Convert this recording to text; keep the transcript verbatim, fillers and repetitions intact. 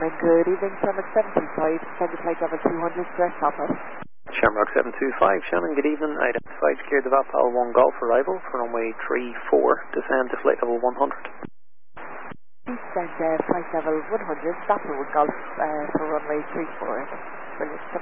morning, good evening, Shamrock seven two five, send your flight level two hundred, direct office. Shamrock seven two five, Shannon, good evening, identified, cleared the Vapal one Golf arrival for runway three four, descend to flight level one hundred. Descend uh, flight level one hundred, Vapal one Golf uh, for runway three four. Brilliant.